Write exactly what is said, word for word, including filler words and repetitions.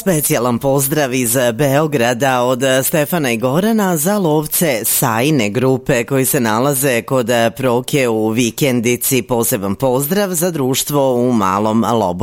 Specijalan pozdrav iz Beograda od Stefana i Gorana za lovce Sajne grupe koji se nalaze kod Proke u Vikendici. Poseban pozdrav za društvo u Malom Loboru.